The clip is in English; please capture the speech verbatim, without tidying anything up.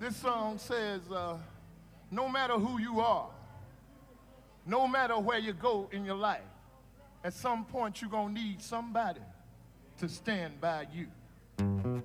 This song says, uh, no matter who you are, no matter where you go in your life, at some point you're going to need somebody to stand by you.